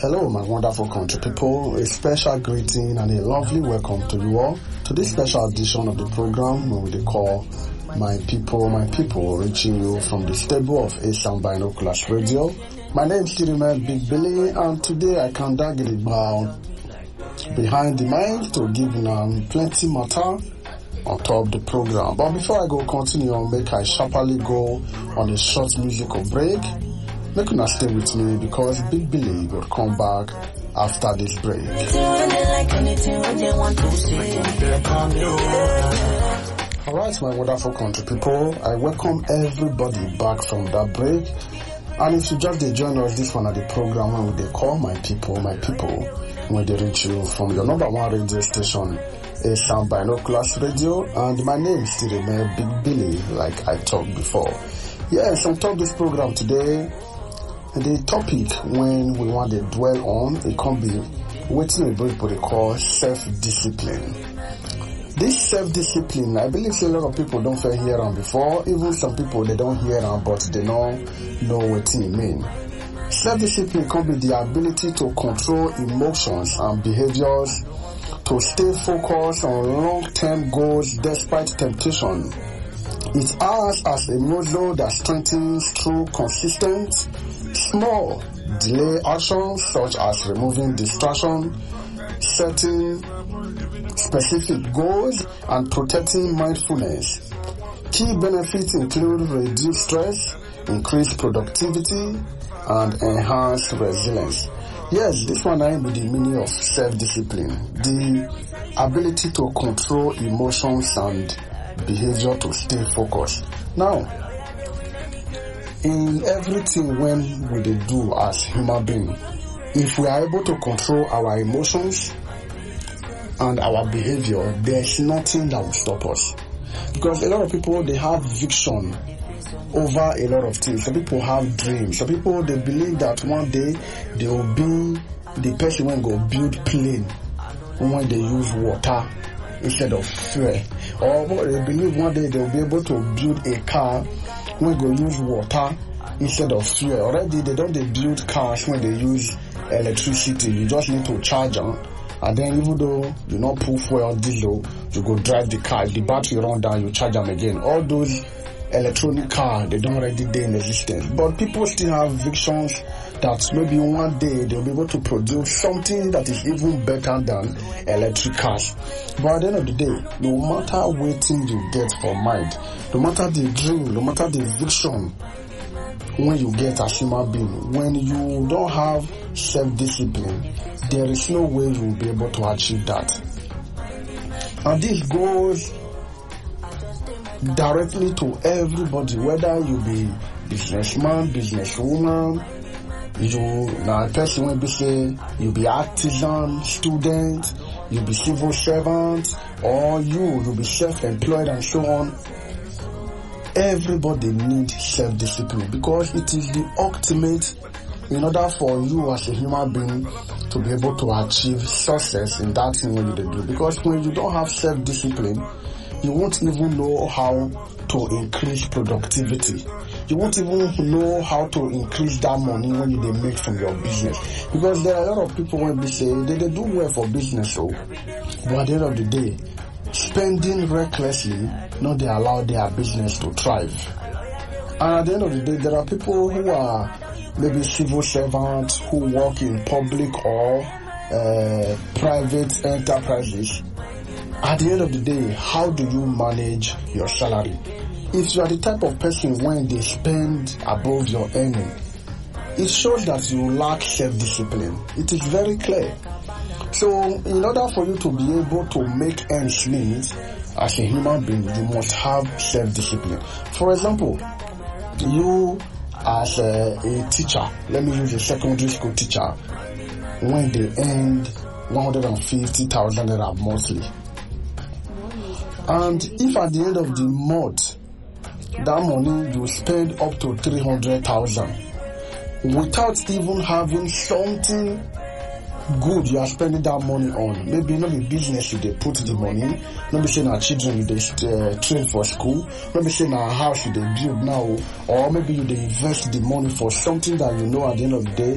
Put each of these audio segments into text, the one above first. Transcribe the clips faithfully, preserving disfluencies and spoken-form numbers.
Hello, my wonderful country people. A special greeting and a lovely welcome to you all to this special edition of the program where we call My People, My People, reaching you from the stable of Asian Binoculars Radio. My name is Sirimet Big Billy, and today I can dag it about behind the mic to give them plenty matter on top of the program. But before I go continue on, make I sharply go on a short musical break. Make una stay with me because Big Billy will come back after this break. Alright, my wonderful country people, I welcome everybody back from that break. And if you just join us this one at the program when they call My People, My People, when they reach you from your number one radio station, Asian Binoculars Radio, and my name is still Big Billy, like I talked before. Yes, on top of this program today, the topic when we want to dwell on, it can be what we call self-discipline. This self-discipline, I believe a lot of people don't hear it before. Even some people, they don't hear it, but they don't know what it means. Self-discipline can be the ability to control emotions and behaviors, to stay focused on long-term goals despite temptation. It acts as a muscle that strengthens through consistent, small, delay actions such as removing distraction, setting specific goals, and protecting mindfulness. Key benefits include reduced stress, increased productivity, and enhanced resilience. Yes, this one I with the meaning of self-discipline, the ability to control emotions and behavior to stay focused. Now, in everything when we do as human beings, if we are able to control our emotions and our behavior, there's nothing that will stop us. Because a lot of people, they have vision over a lot of things. Some people have dreams. Some people, they believe that one day they will be the person when go build plane when they use water instead of fuel. Or they believe one day they will be able to build a car when they use water instead of fuel. Already they don't they build cars when they use electricity. You just need to charge them. And then even though you not put fuel diesel, you go drive the car. If the battery run down, you charge them again. All those electronic cars, they don't already day in existence. But people still have visions that maybe one day they'll be able to produce something that is even better than electric cars. But at the end of the day, no matter what thing you get for mind, no matter the dream, no matter the vision, when you get a human being, when you don't have self-discipline, there is no way you will be able to achieve that. And this goes directly to everybody, whether you be businessman, businesswoman, you now person when be say you be artisan, student, you be civil servant, or you you be self-employed and so on. Everybody needs self-discipline because it is the ultimate in order for you as a human being to be able to achieve success in that thing when you do. Because when you don't have self-discipline, you won't even know how to increase productivity. You won't even know how to increase that money when you they make from your business. Because there are a lot of people when they say they, they do well for business, so but at the end of the day, spending recklessly, not they allow their business to thrive. And at the end of the day, there are people who are maybe civil servants who work in public or uh, private enterprises. At the end of the day, how do you manage your salary? If you are the type of person when they spend above your earning, it shows that you lack self-discipline. It is very clear. So, in order for you to be able to make ends meet as a human being, you must have self-discipline. For example, you as a, a teacher, let me use a secondary school teacher, when they earn one hundred fifty thousand naira monthly. And if at the end of the month, that money you spend up to three hundred thousand without even having something good you are spending that money on. Maybe not the business you they put the money, not be saying our children you they uh, train for school, not be saying our house you they build now, or maybe you they invest the money for something that you know at the end of the day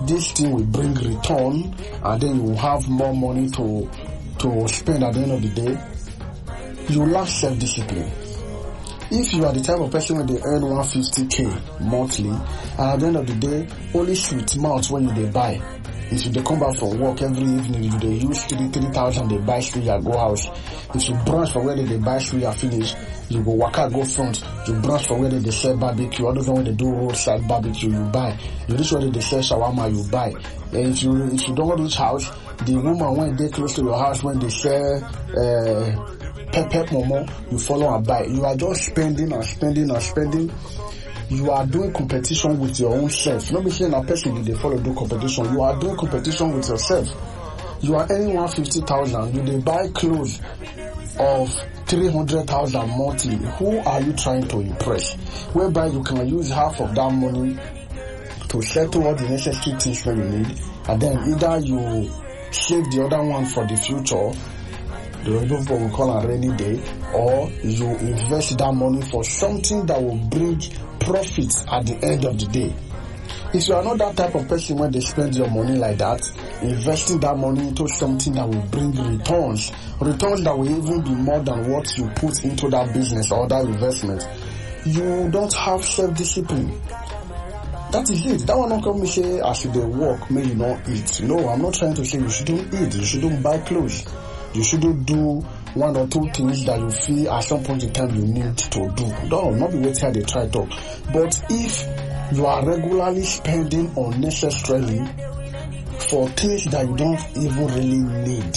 this thing will bring return, and then you will have more money to to spend at the end of the day, you lack self-discipline. If you are the type of person where they earn one hundred fifty k monthly, and at the end of the day, only sweet mouth when you they buy. If you they come back from work every evening, you they use three three thousand, they buy suya, go house. If you branch from where they, they buy suya finish, you go waka, go front. You branch from where they, they sell barbecue, other than when they do roadside barbecue, you buy. You reach where they, they sell shawarma, you buy. And if you if you don't reach house, the woman when they close to your house when they sell uh pepper momo, you follow and buy. You are just spending and spending and spending. You are doing competition with your own self. Not be saying a person they follow do competition. You are doing competition with yourself. You are earning one hundred fifty thousand. You they buy clothes of three hundred thousand monthly. Who are you trying to impress? Whereby you can use half of that money to settle all the necessary things that you need, and then either you save the other one for the future, the what we call a rainy day, or you invest that money for something that will bring profits at the end of the day. If you are not that type of person when they spend your money like that, investing that money into something that will bring returns, returns that will even be more than what you put into that business or that investment, you don't have self-discipline. That is it. That one not come and say, I should work, may you not eat. No, I'm not trying to say you shouldn't eat, you shouldn't buy clothes. You shouldn't do one or two things that you feel at some point in time you need to do. No, not be waiting how they try to. But if you are regularly spending unnecessarily for things that you don't even really need,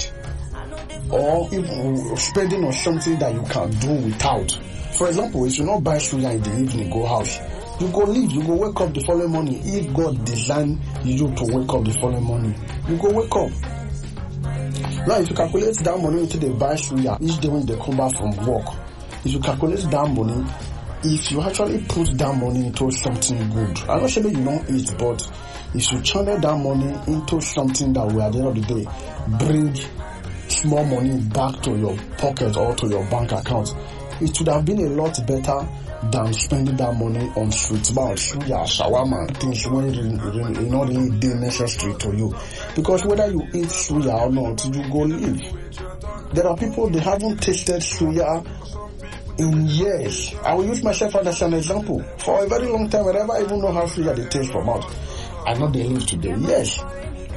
or even spending on something that you can do without. For example, if you not buy suya in the evening, go house, you go leave, you go wake up the following morning. If God designed you to wake up the following morning, you go wake up. Now, if you calculate that money into the buy suya each day when they come back from work, if you calculate that money, if you actually put that money into something good, I'm not saying you don't eat, but if you channel that money into something that will at the end of the day bring small money back to your pocket or to your bank account, it would have been a lot better than spending that money on sweet mouth, suya, shawarma, things when really not really necessary to you. Because whether you eat suya or not, you go live. There are people, they haven't tasted suya in years. I will use myself as an example. For a very long time, I never even know how suya they taste from mouth. I know they live today, yes.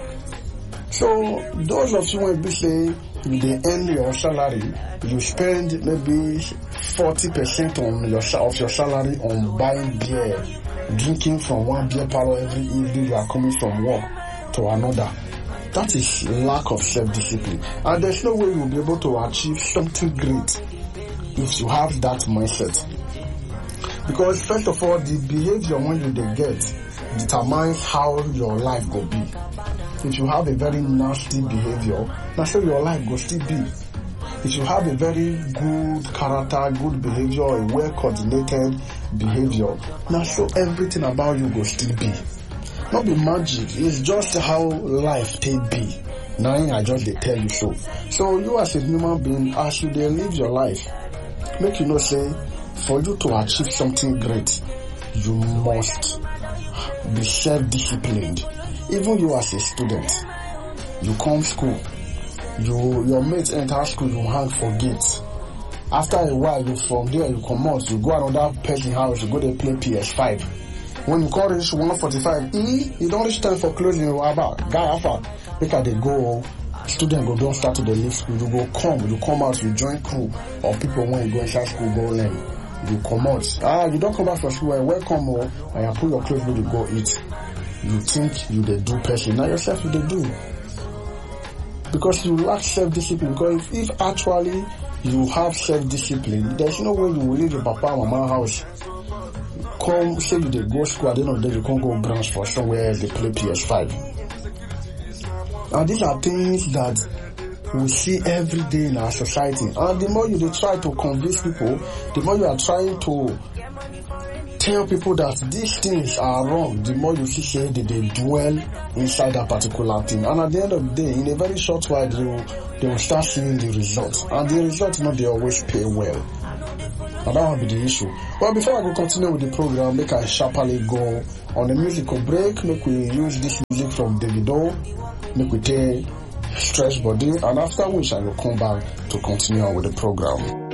So, those of you when you say, they earn your salary, you spend maybe forty percent on your of your salary on buying beer, drinking from one beer parlor every evening you are coming from work to another. That is lack of self-discipline. And there's no way you'll be able to achieve something great if you have that mindset. Because first of all, the behavior when you they get determines how your life will be. If you have a very nasty behavior, that's how your life will still be. If you have a very good character, good behavior, a well-coordinated behavior, now so everything about you will still be. Not be magic, it's just how life take be. Now I just they tell you so. So you as a human being, as you they live your life, make you know say, for you to achieve something great, you must be self-disciplined. Even you as a student, you come school, you your mates enter school, you hang for gates. After a while, you from there you come out, you go another person's house, you go there play P S five. When you come reach one forty-five, e you don't reach time for closing your about guy after because they go student go don't start to the leave school, you go come, you come out, you join crew or people when you go inside school go learn. You come out. Ah, you don't come back from school, and welcome or and you pull your clothes when you go eat. You think you they do person, now yourself you they do. Because you lack self-discipline. Because if, if actually you have self-discipline, there's no way you will leave your papa and mama house. Come, say you they go school, at the end of the day you can't go branch for somewhere else they play P S five. And these are things that we see every day in our society. And the more you they try to convince people, the more you are trying to tell people that these things are wrong, the more you see say that they dwell inside that particular thing. And at the end of the day, in a very short while, they will, they will start seeing the results. And the results, not they always pay well. And that will be the issue. Well, before I go continue with the program, make I sharply go On the musical break, make we use this music from Davido, make we take stretch body, and after which I will come back to continue on with the program.